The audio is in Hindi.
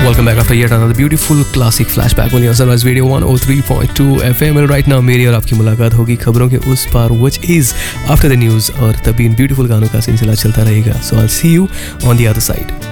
welcome back after yet another beautiful classic flashback on your Sunrise Radio 103.2 FM. And right now मेरी और आपकी मुलाकात होगी खबरों के उस पार, which is after the news, और तभी इन beautiful गानों का सिलसिला चलता रहेगा. So I'll see you on the other side.